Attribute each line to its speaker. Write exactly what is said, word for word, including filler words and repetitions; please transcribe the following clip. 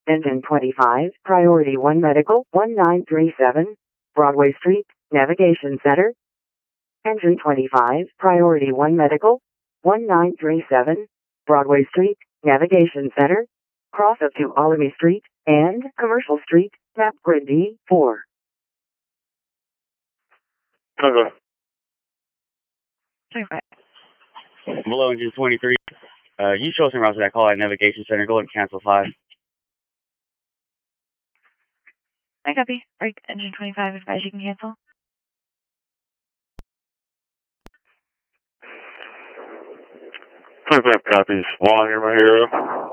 Speaker 1: Engine twenty-five, Priority one Medical, one nine three seven, Broadway Street, Navigation Center. Engine twenty-five, Priority one Medical, one nine three seven, Broadway Street, Navigation Center. Cross up to Alamy Street and Commercial Street, map grid D four.
Speaker 2: Okay.
Speaker 3: twenty-five.
Speaker 2: Below engine twenty-three. Uh, you show us en route to that call at Navigation Center. Go ahead and cancel five.
Speaker 3: I copy. Break engine twenty-five. Advise you can cancel.
Speaker 2: twenty-five copies. Long here, my hero.